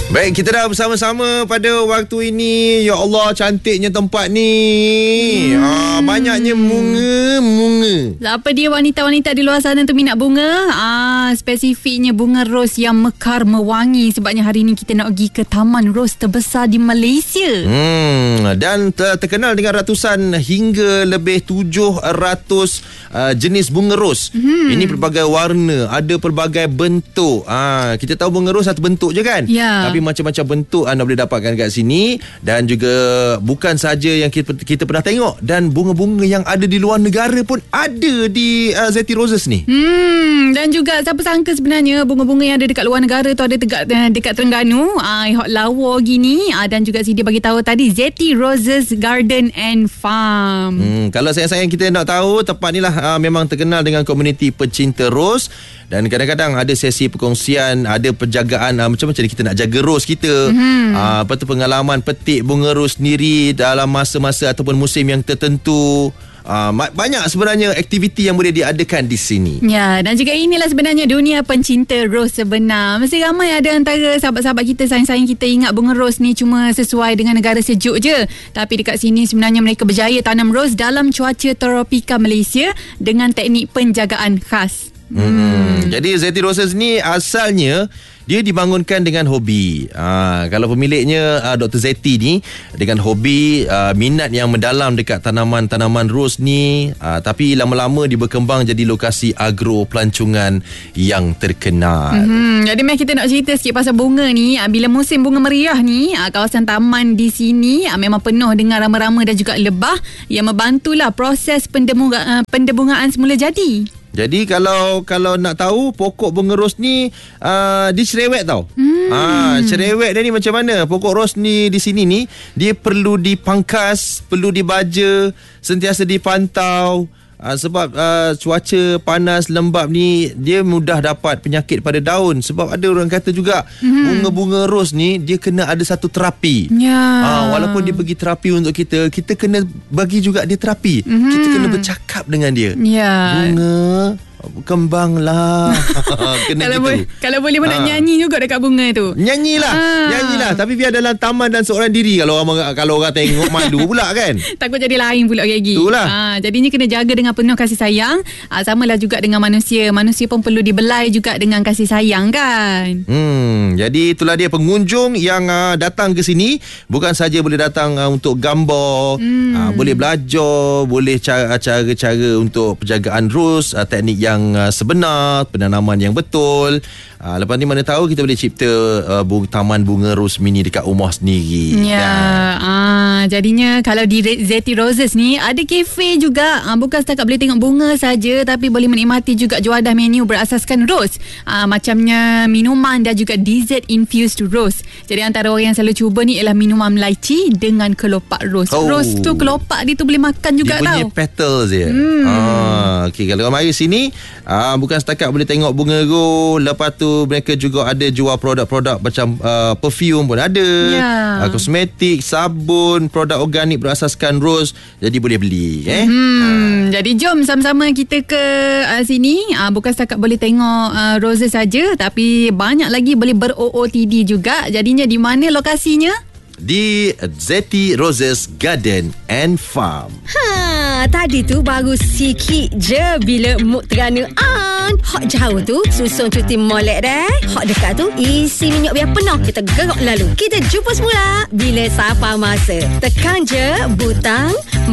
Baik, kita dah bersama-sama pada waktu ini. Ya Allah, cantiknya tempat ni. Banyaknya bunga. Apa dia wanita-wanita di luar sana tu minat bunga? Spesifiknya bunga ros yang mekar mewangi. Sebabnya hari ini kita nak pergi ke taman ros terbesar di Malaysia. Dan terkenal dengan ratusan hingga lebih 700 jenis bunga ros. Ini pelbagai warna, ada pelbagai bentuk. Kita tahu bunga ros satu bentuk je kan? Ya. Tapi macam-macam bentuk anda boleh dapatkan kat sini. Dan juga bukan saja yang kita pernah tengok, dan bunga-bunga yang ada di luar negara pun ada di Zeti Roses ni. Dan juga siapa sangka sebenarnya bunga-bunga yang ada dekat luar negara tu ada dekat Terengganu, hot lawa gini. Dan juga dia bagi tahu tadi Zeti Roses Garden and Farm. Kalau sayang-sayang kita nak tahu, tempat ni lah memang terkenal dengan komuniti pecinta ros. Dan kadang-kadang ada sesi perkongsian, ada penjagaan macam mana kita nak jaga ros kita. Lepas tu pengalaman petik bunga ros sendiri dalam masa-masa ataupun musim yang tertentu. Banyak sebenarnya aktiviti yang boleh diadakan di sini. Ya, dan juga inilah sebenarnya dunia pencinta ros sebenar. Mesti ramai ada antara sahabat-sahabat kita, sayang-sayang kita ingat bunga ros ni cuma sesuai dengan negara sejuk je. Tapi dekat sini sebenarnya mereka berjaya tanam ros dalam cuaca tropika Malaysia dengan teknik penjagaan khas. Jadi Zeti Roses ni asalnya dia dibangunkan dengan hobi. Kalau pemiliknya Dr. Zeti ni dengan hobi, minat yang mendalam dekat tanaman-tanaman ros ni, tapi lama-lama dia berkembang jadi lokasi agro pelancongan yang terkenal. Jadi mari kita nak cerita sikit pasal bunga ni. Bila musim bunga meriah ni, kawasan taman di sini memang penuh dengan rama-rama dan juga lebah yang membantulah proses pendebungaan semula jadi. Jadi kalau nak tahu pokok bunga ros ni dia cerewet tau. Cerewet dia ni macam mana? Pokok ros ni di sini ni dia perlu dipangkas, perlu dibaja, sentiasa dipantau. Sebab cuaca panas lembap ni dia mudah dapat penyakit pada daun. Sebab ada orang kata juga bunga-bunga ros ni dia kena ada satu terapi. Walaupun dia bagi terapi untuk kita kena bagi juga dia terapi. Kita kena bercakap dengan dia. Bunga kembanglah. Kena kalau boleh nak nyanyi juga dekat bunga tu. Nyanyilah tapi biar dalam taman dan seorang diri. Kalau orang tengok malu pula kan. Takut jadi lain pula lagi. Itulah. Jadinya kena jaga dengan penuh kasih sayang. Samalah juga dengan manusia. Manusia pun perlu dibelai juga dengan kasih sayang kan. Jadi itulah dia pengunjung yang datang ke sini bukan saja boleh datang untuk gambar, boleh belajar, boleh cara-cara untuk penjagaan ros, teknik yang sebenar, penanaman yang betul. Lepas ni mana tahu kita boleh cipta taman bunga ros mini dekat rumah sendiri. Jadinya kalau di Zeti Roses ni ada kafe juga. Bukan setakat boleh tengok bunga saja, tapi boleh menikmati juga juadah menu berasaskan ros. Macamnya minuman dan juga dessert infused ros. Jadi antara orang yang selalu cuba ni ialah minuman lychee dengan kelopak ros. Ros tu kelopak dia tu boleh makan juga tau. Dia punya petals dia. Okay, kalau mari sini bukan setakat boleh tengok bunga ros, lepas tu mereka juga ada jual produk-produk macam perfume pun ada, kosmetik, sabun, produk organik berasaskan ros. Jadi boleh beli. Jadi jom sama-sama kita ke sini. Bukan setakat boleh tengok roses saja, tapi banyak lagi boleh ber-OOTD juga. Jadinya di mana lokasinya? Di Zeti Roses Garden and Farm. Tadi tu baru sikit je bila mood Terengganu on. Hot jauh tu susun cuti molek deh. Hot dekat tu isi minyak biar penuh. Kita gerak lalu. Kita jumpa semula bila sapa masa. Tekan je butang